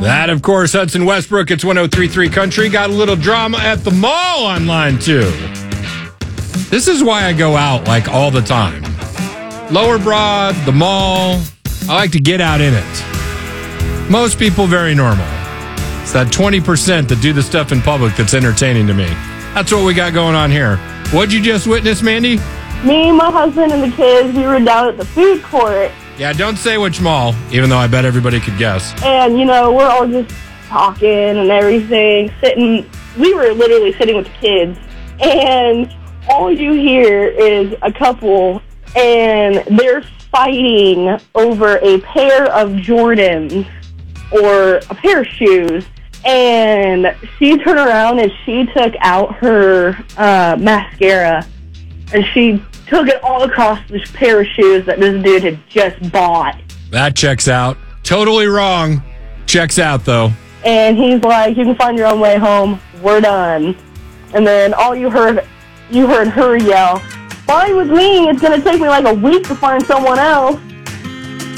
That, of course, Hudson Westbrook. It's 103.3 Country. Got a little drama at the mall on line 2. This is why I go out, like, all the time. Lower Broad, the mall. I like to get out in it. Most people, very normal. It's that 20% that do the stuff in public that's entertaining to me. That's what we got going on here. What'd you just witness, Mandy? Me, my husband, and the kids, we were down at the food court. Yeah, don't say which mall, even though I bet everybody could guess. And, you know, we're all just talking and everything, sitting. We were literally sitting with the kids. And all you hear is a couple, and they're fighting over a pair of Jordans or a pair of shoes. And she turned around and she took out her mascara, and she took it all across this pair of shoes that this dude had just bought. That checks out. Totally wrong. Checks out, though. And he's like, you can find your own way home. We're done. And then all you heard her yell, fine with me. It's going to take me like a week to find someone else.